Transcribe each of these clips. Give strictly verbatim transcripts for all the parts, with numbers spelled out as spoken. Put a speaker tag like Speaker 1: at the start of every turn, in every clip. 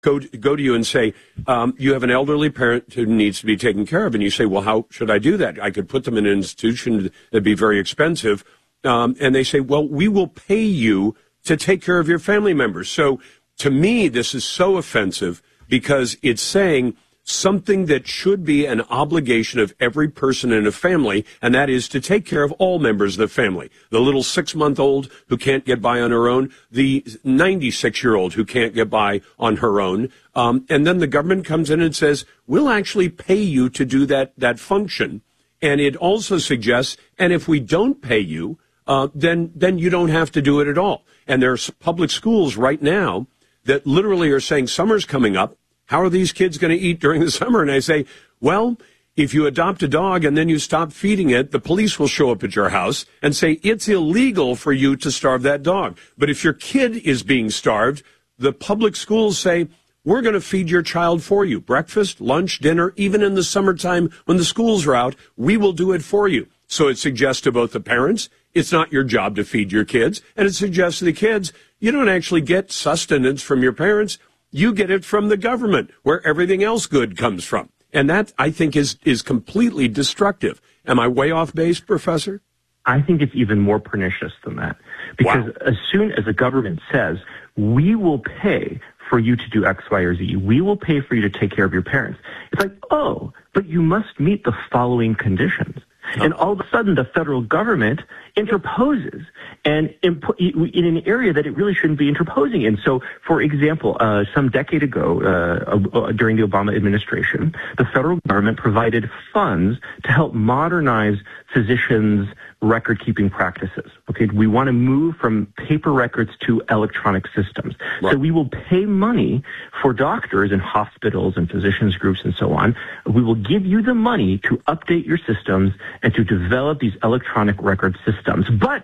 Speaker 1: go to, go to you and say, um, you have an elderly parent who needs to be taken care of. And you say, well, how should I do that? I could put them in an institution that'd be very expensive. Um, and they say, well, we will pay you to take care of your family members. So to me, this is so offensive because it's saying something that should be an obligation of every person in a family, and that is to take care of all members of the family. The little six-month-old who can't get by on her own, the ninety-six-year-old who can't get by on her own, um, and then the government comes in and says, we'll actually pay you to do that, that function. And it also suggests, and if we don't pay you, uh, then then you don't have to do it at all. And there's public schools right now that literally are saying, summer's coming up. How are these kids going to eat during the summer? And I say, well, if you adopt a dog and then you stop feeding it, the police will show up at your house and say it's illegal for you to starve that dog. But if your kid is being starved, the public schools say, we're going to feed your child for you. Breakfast, lunch, dinner, even in the summertime when the schools are out, we will do it for you. So it suggests to both the parents, it's not your job to feed your kids. And it suggests to the kids, you don't actually get sustenance from your parents. You get it from the government, where everything else good comes from. And that, I think, is is completely destructive. Am I way off base, Professor?
Speaker 2: I think it's even more pernicious than that. Because wow. As soon as the government says, we will pay for you to do X, Y, or Z, we will pay for you to take care of your parents, it's like, oh, but you must meet the following conditions. Oh. And all of a sudden, the federal government interposes and imp- in an area that it really shouldn't be interposing in. So, for example, uh, some decade ago, uh, uh, during the Obama administration, the federal government provided funds to help modernize physicians' record-keeping practices. Okay, we want to move from paper records to electronic systems. Right. So we will pay money for doctors and hospitals and physicians groups and so on. We will give you the money to update your systems and to develop these electronic record systems, but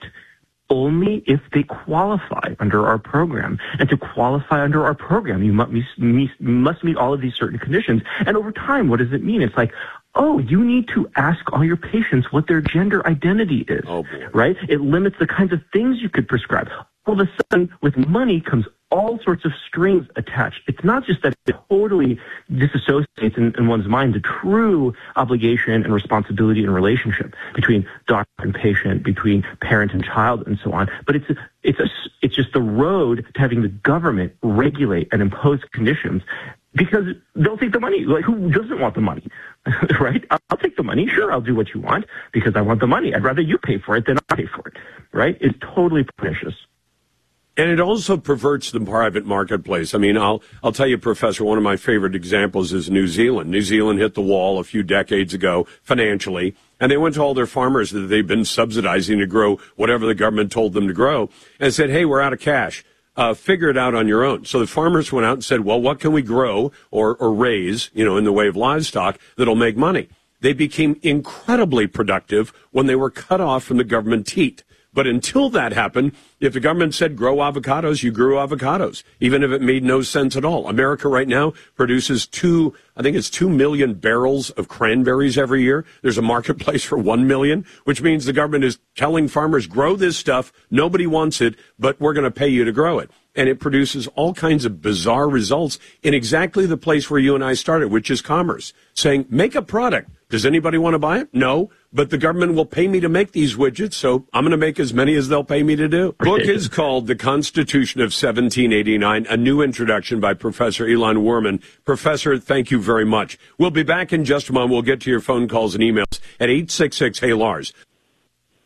Speaker 2: only if they qualify under our program. And to qualify under our program, you must meet, must meet all of these certain conditions. And over time, what does it mean? It's like, oh, you need to ask all your patients what their gender identity is, oh, right? It limits the kinds of things you could prescribe. All of a sudden, with money comes all sorts of strings attached. It's not just that it totally disassociates in, in one's mind the true obligation and responsibility and relationship between doctor and patient, between parent and child, and so on, but it's a, it's a, it's just the road to having the government regulate and impose conditions. Because they'll take the money. Like, who doesn't want the money, right? I'll take the money. Sure, I'll do what you want because I want the money. I'd rather you pay for it than I pay for it, right? It's totally pernicious.
Speaker 1: And it also perverts the private marketplace. I mean, I'll I'll tell you, Professor, one of my favorite examples is New Zealand. New Zealand hit the wall a few decades ago financially, and they went to all their farmers that they've been subsidizing to grow whatever the government told them to grow and said, hey, we're out of cash. Uh, figure it out on your own. So the farmers went out and said, well, what can we grow or, or raise, you know, in the way of livestock that'll make money? They became incredibly productive when they were cut off from the government teat. But until that happened, if the government said grow avocados, you grew avocados, even if it made no sense at all. America right now produces two, I think it's two million barrels of cranberries every year. There's a marketplace for one million, which means the government is telling farmers, grow this stuff. Nobody wants it, but we're going to pay you to grow it. And it produces all kinds of bizarre results in exactly the place where you and I started, which is commerce, saying, make a product. Does anybody want to buy it? No, but the government will pay me to make these widgets, so I'm going to make as many as they'll pay me to do. The book is called The Constitution of seventeen eighty-nine, a new introduction by Professor Ilan Werman. Professor, thank you very much. We'll be back in just a moment. We'll get to your phone calls and emails at eight six six, hey Lars.